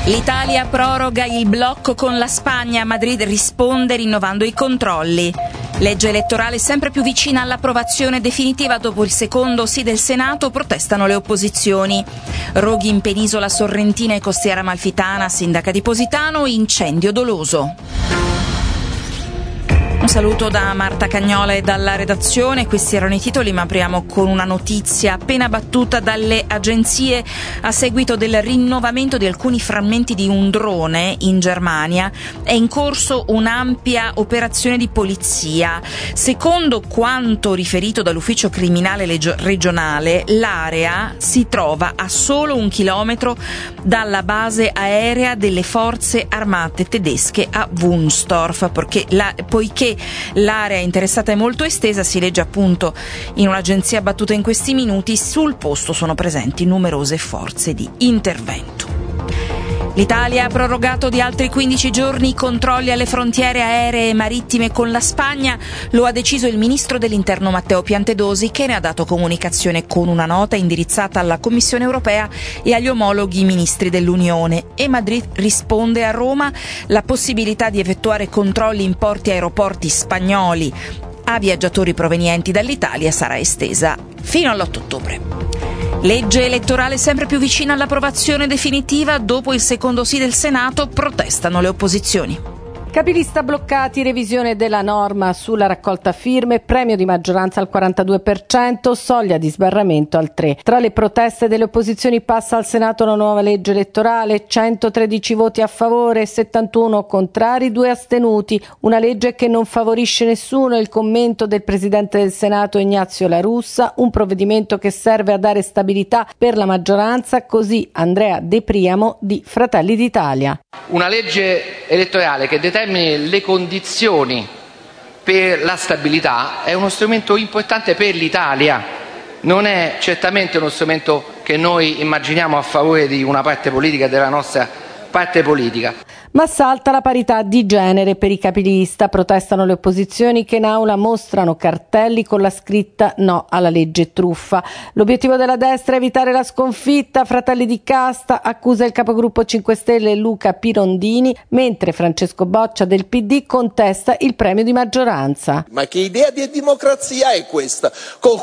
L'Italia proroga il blocco con la Spagna, Madrid risponde rinnovando i controlli. Legge elettorale sempre più vicina all'approvazione definitiva dopo il secondo sì del Senato, protestano le opposizioni. Roghi in penisola sorrentina e costiera amalfitana, sindaca di Positano, incendio doloso. Un saluto da Marta Cagnola e dalla redazione, questi erano i titoli, ma apriamo con una notizia appena battuta dalle agenzie a seguito del rinnovamento di alcuni frammenti di un drone in Germania. È in corso un'ampia operazione di polizia. Secondo quanto riferito dall'ufficio criminale regionale, l'area si trova a solo 1 chilometro dalla base aerea delle forze armate tedesche a Wunstorf, poiché l'area interessata è molto estesa, si legge appunto in un'agenzia battuta in questi minuti, sul posto sono presenti numerose forze di intervento. L'Italia ha prorogato di altri 15 giorni i controlli alle frontiere aeree e marittime con la Spagna, lo ha deciso il ministro dell'Interno Matteo Piantedosi, che ne ha dato comunicazione con una nota indirizzata alla Commissione europea e agli omologhi ministri dell'Unione. E Madrid risponde a Roma: la possibilità di effettuare controlli in porti e aeroporti spagnoli a viaggiatori provenienti dall'Italia sarà estesa fino all'8 ottobre. Legge elettorale sempre più vicina all'approvazione definitiva, dopo il secondo sì del Senato, protestano le opposizioni. Capilista bloccati, revisione della norma sulla raccolta firme, premio di maggioranza al 42%, soglia di sbarramento al 3%. Tra le proteste delle opposizioni passa al Senato una nuova legge elettorale, 113 voti a favore, 71 contrari, 2 astenuti. Una legge che non favorisce nessuno, il commento del Presidente del Senato Ignazio La Russa, un provvedimento che serve a dare stabilità per la maggioranza, così Andrea De Priamo di Fratelli d'Italia. Una legge elettorale che determini le condizioni per la stabilità è uno strumento importante per l'Italia, non è certamente uno strumento che noi immaginiamo a favore di una parte politica, della nostra parte politica. Ma salta la parità di genere per i capilista, protestano le opposizioni che in aula mostrano cartelli con la scritta no alla legge truffa. L'obiettivo della destra è evitare la sconfitta, Fratelli di Casta accusa il capogruppo 5 Stelle Luca Pirondini, mentre Francesco Boccia del PD contesta il premio di maggioranza. Ma che idea di democrazia è questa? Col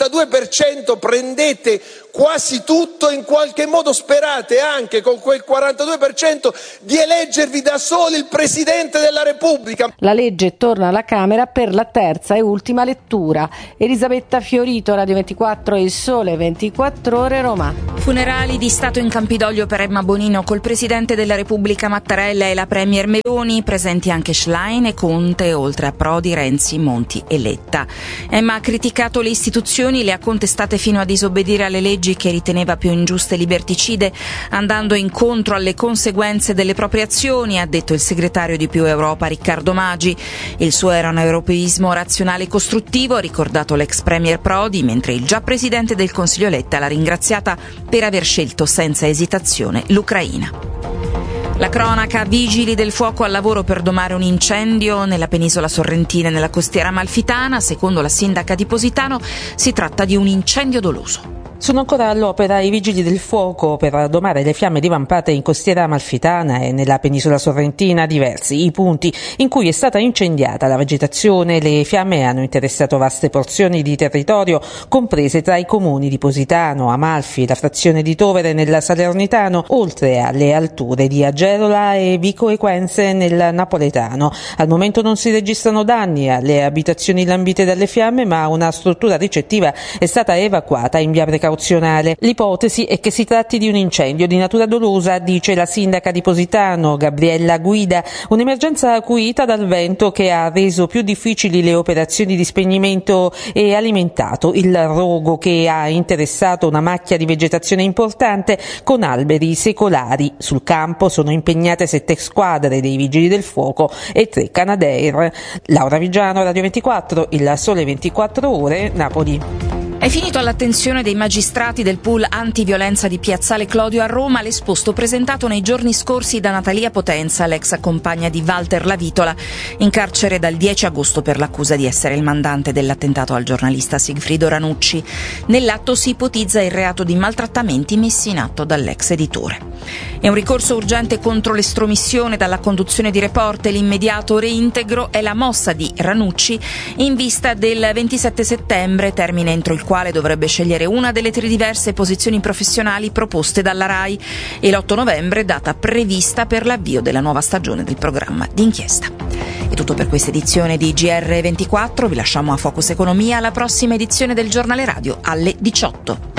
42% prendete quasi tutto, in qualche modo sperate anche con quel 42% di eleggervi da soli il Presidente della Repubblica. La legge torna alla Camera per la terza e ultima lettura. Elisabetta Fiorito, Radio 24 e Il Sole 24 Ore, Roma. Funerali di Stato in Campidoglio per Emma Bonino col Presidente della Repubblica Mattarella e la Premier Meloni, presenti anche Schlein e Conte, oltre a Prodi, Renzi, Monti e Letta. Emma ha criticato le istituzioni, le ha contestate fino a disobbedire alle leggi che riteneva più ingiuste e liberticide, andando incontro alle conseguenze delle proprie azioni, ha detto il segretario di Più Europa Riccardo Maggi. Il suo era un europeismo razionale e costruttivo, ha ricordato l'ex premier Prodi, mentre il già presidente del Consiglio Letta l'ha ringraziata per aver scelto senza esitazione l'Ucraina. La cronaca: vigili del fuoco al lavoro per domare un incendio nella penisola sorrentina e nella costiera amalfitana. Secondo la sindaca di Positano si tratta di un incendio doloso. Sono ancora all'opera i vigili del fuoco per domare le fiamme divampate in costiera amalfitana e nella penisola sorrentina, diversi i punti in cui è stata incendiata la vegetazione. Le fiamme hanno interessato vaste porzioni di territorio comprese tra i comuni di Positano, Amalfi e la frazione di Tovere nel Salernitano, oltre alle alture di Agerola e Vico Equense nel Napoletano. Al momento non si registrano danni alle abitazioni lambite dalle fiamme, ma una struttura ricettiva è stata evacuata in via precauzionale. L'ipotesi è che si tratti di un incendio di natura dolosa, dice la sindaca di Positano, Gabriella Guida, un'emergenza acuita dal vento che ha reso più difficili le operazioni di spegnimento e alimentato il rogo che ha interessato una macchia di vegetazione importante con alberi secolari. Sul campo sono impegnate 7 squadre dei vigili del fuoco e 3 Canadair. Laura Vigiano, Radio 24, Il Sole 24 Ore, Napoli. È finito all'attenzione dei magistrati del pool antiviolenza di Piazzale Clodio a Roma l'esposto presentato nei giorni scorsi da Natalia Potenza, l'ex compagna di Walter Lavitola, in carcere dal 10 agosto per l'accusa di essere il mandante dell'attentato al giornalista Sigfrido Ranucci. Nell'atto si ipotizza il reato di maltrattamenti messi in atto dall'ex editore. È un ricorso urgente contro l'estromissione dalla conduzione di Report e l'immediato reintegro è la mossa di Ranucci in vista del 27 settembre, termine entro il quale dovrebbe scegliere una delle 3 diverse posizioni professionali proposte dalla RAI, e l'8 novembre, data prevista per l'avvio della nuova stagione del programma d'inchiesta. È tutto per questa edizione di GR24, vi lasciamo a Focus Economia, alla prossima edizione del Giornale Radio alle 18.